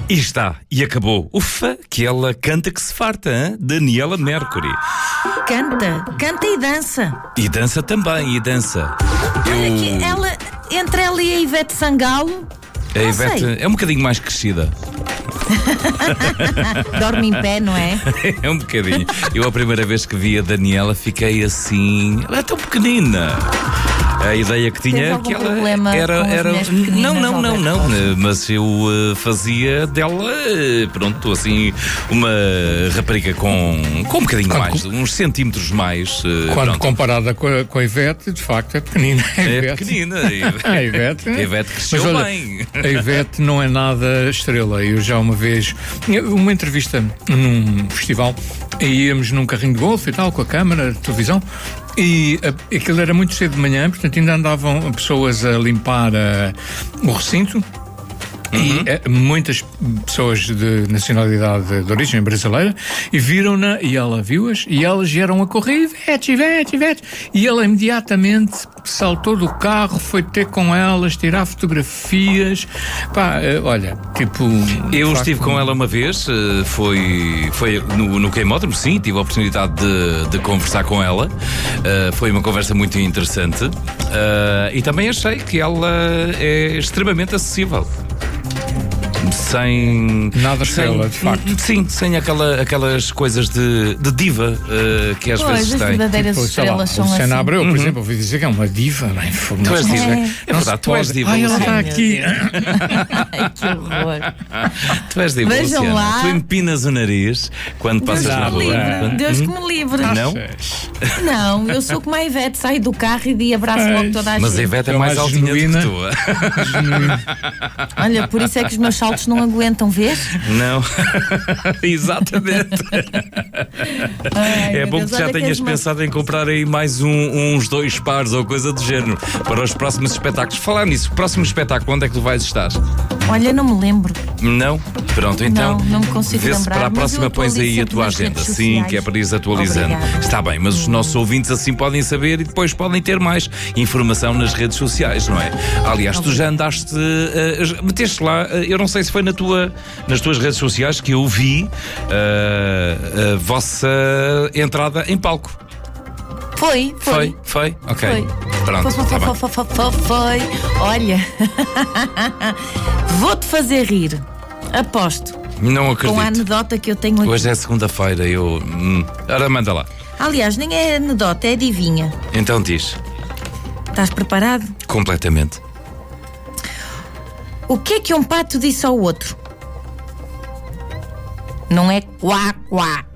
E está, e acabou. Ufa, que ela canta que se farta, hein? Daniela Mercury. Canta e dança. E dança também, e dança. Olha que ela, entre ela e a Ivete Sangalo, A Ivete sei. é um bocadinho mais crescida. Dorme em pé, não é? É um bocadinho. Eu, a primeira vez que vi a Daniela, fiquei assim. Ela é tão pequenina. A ideia que tinha Tens é algum que ela problema era. com as mulheres pequeninas, Não. Mas eu fazia dela, pronto, assim, uma rapariga com um bocadinho mais, uns centímetros mais. Quando pronto. comparada com a Ivete, de facto é pequenina. É pequenina. A Ivete, A Ivete cresceu mas olha, bem. A Ivete não é nada estrela. Eu já uma vez, uma entrevista num festival, e íamos num carrinho de golfe e tal, com a câmara de televisão, e aquilo era muito cedo de manhã, portanto ainda andavam pessoas a limpar o recinto. E muitas pessoas de nacionalidade de origem brasileira, e viram-na, e ela viu-as, e elas vieram a correr: Ivete. E ela imediatamente saltou do carro, foi ter com elas, tirar fotografias. Pá, olha, tipo. Eu estive com ela uma vez, foi no Queimódromo, sim, tive a oportunidade de conversar com ela. Foi uma conversa muito interessante. E também achei que ela é extremamente acessível. Sem nada estrela, de facto. Sim, sem aquelas coisas de diva que às vezes as tem. verdadeiras Tipo, sei lá, estrelas são Luciana assim. Abreu, por exemplo, ouvi dizer que é uma diva. Bem, Tu és diva. É verdade, tu és diva. Ai, ela está Ai, aqui. Ai, que horror. Tu és diva, Vejam Luciana. lá. Tu empinas o nariz quando passas Deus na que me rua. livre. Deus que me livre. Não? Não, eu sou como a Ivete, saio do carro e abraço logo toda a Mas a gente. Ivete é É mais mais altinha do que genuína. tu. Olha, por isso é que os meus saltos não aguentam, vês? Não, exatamente. Ai, É meu bom Deus, que já olha tenhas és uma- pensado em comprar aí mais uns 2 pares ou coisa do género para os próximos espetáculos. Falar nisso, próximo espetáculo, onde é que tu vais estar? Olha, não me lembro. Não? Pronto, então. Não me consigo vê-se lembrar, para a mas próxima eu pões aí a atualizo tua nas agenda. redes Sim, sociais. que é para ir atualizando. Obrigada. Está bem, mas os nossos ouvintes assim podem saber e depois podem ter mais informação nas redes sociais, não é? Aliás, tu já andaste, meteste lá, eu não sei se foi nas tuas redes sociais que eu vi a vossa entrada em palco. Foi. Ok. Foi. Pronto, está bem. Foi. Olha, vou-te fazer rir. Aposto. Não Com a acredito. anedota que eu tenho aqui. Hoje é segunda-feira, eu. Ora, manda lá. Aliás, nem é anedota, é adivinha. Então diz. Estás preparado? Completamente. O que é que um pato disse ao outro? Não é quá, quá.